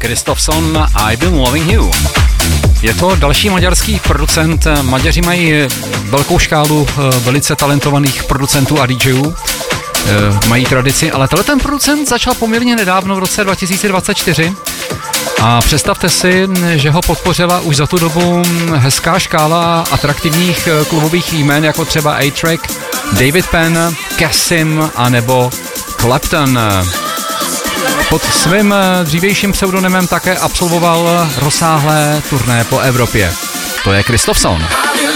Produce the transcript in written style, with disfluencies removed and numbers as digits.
Kristofson, I've been loving you. Je to další maďarský producent. Maďaři mají velkou škálu velice talentovaných producentů a DJů. Mají tradici, ale ten producent začal poměrně nedávno v roce 2024 a představte si, že ho podpořila už za tu dobu hezká škála atraktivních klubových jmén, jako třeba A-Track, David Penn, Cassim a nebo Clapton. Pod svým dřívějším pseudonymem také absolvoval rozsáhlé turné po Evropě. To je Kristofson.